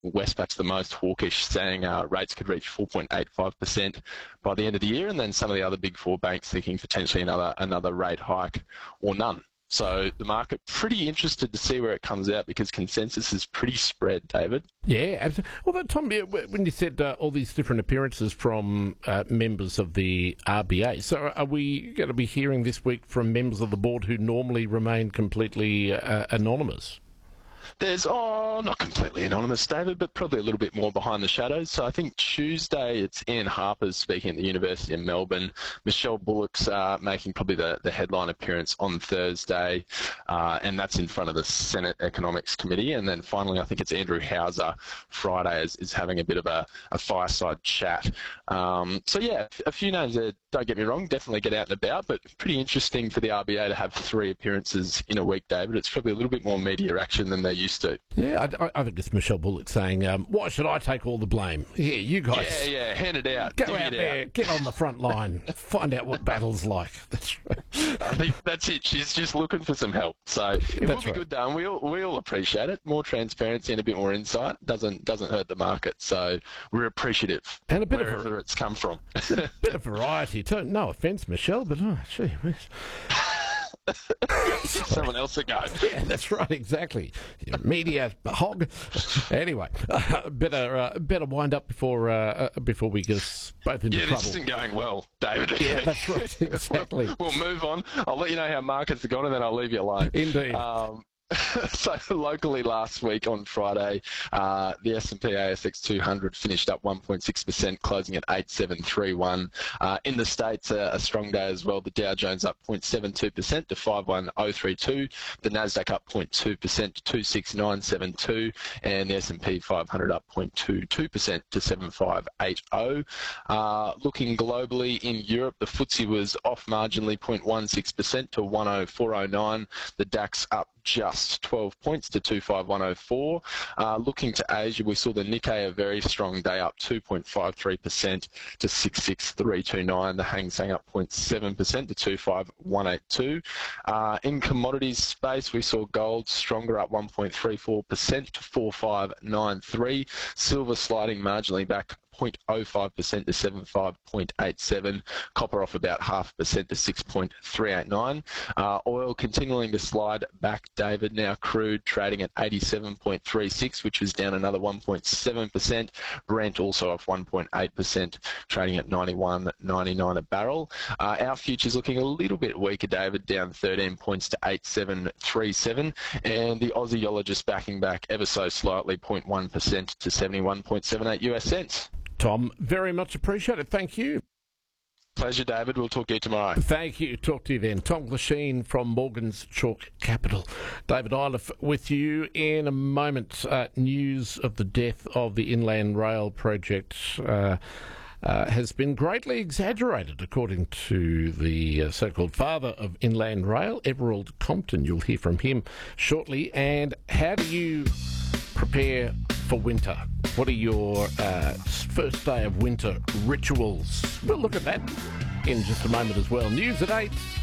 Westpac's the most hawkish, saying rates could reach 4.85% by the end of the year, and then some of the other big four banks thinking potentially another rate hike or none. So the market pretty interested to see where it comes out because consensus is pretty spread, David. Yeah, absolutely. Well, Tom, when you said all these different appearances from members of the RBA, so are we going to be hearing this week from members of the board who normally remain completely anonymous? There's, not completely anonymous, David, but probably a little bit more behind the shadows. So I think Tuesday it's Ian Harper's speaking at the University of Melbourne. Michelle Bullock's making probably the headline appearance on Thursday, and that's in front of the Senate Economics Committee. And then finally, I think it's Andrew Hauser Friday is having a bit of a fireside chat. So yeah, a few names there, don't get me wrong, definitely get out and about, but pretty interesting for the RBA to have 3 appearances in a week, David. It's probably a little bit more media action than they used to. Yeah, I think it's Michelle Bullock saying, why should I take all the blame? Yeah, you guys. Yeah, hand it out. Go out there, get on the front line, find out what battle's like. That's right. I think that's it. She's just looking for some help. So it will be good done. We all appreciate it. More transparency and a bit more insight doesn't hurt the market. So we're appreciative and wherever it's come from. A bit of variety too. No offence, Michelle, but gee whiz. Someone else to go. Yeah, that's right, exactly. Media hog. Anyway, better wind up before we get us both into trouble. Yeah, this isn't going well, David. Yeah, that's right, exactly. We'll move on. I'll let you know how markets are gone, and then I'll leave you alone. Indeed. So locally last week on Friday, the S&P ASX 200 finished up 1.6%, closing at 8731. In the States, a strong day as well. The Dow Jones up 0.72% to 51032. The Nasdaq up 0.2% to 26972, and the S&P 500 up 0.22% to 7580. Looking globally in Europe, the FTSE was off marginally 0.16% to 10409. The DAX up just 12 points to 25104. Looking to Asia, we saw the Nikkei a very strong day, up 2.53% to 66329. The Hang Seng up 0.7% to 25182. In commodities space, we saw gold stronger, up 1.34% to 4593. Silver sliding marginally back 0.05% to 75.87. Copper off about 0.5% to 6.389. Oil continuing to slide back, David. Now crude trading at 87.36, which was down another 1.7%. Brent also off 1.8%, trading at 91.99 a barrel. Our futures looking a little bit weaker, David, down 13 points to 8737. And the Aussie dollar just backing back ever so slightly, 0.1% to 71.78 US cents. Tom, very much appreciated. Thank you. Pleasure, David. We'll talk to you tomorrow. Thank you. Talk to you then. Tom Glasheen from Morgan's Chalk Capital. David Iliff with you in a moment. News of the death of the Inland Rail project has been greatly exaggerated, according to the so-called father of Inland Rail, Everald Compton. You'll hear from him shortly. And how do you prepare for winter? What are your first day of winter rituals? We'll look at that in just a moment as well. News at 8.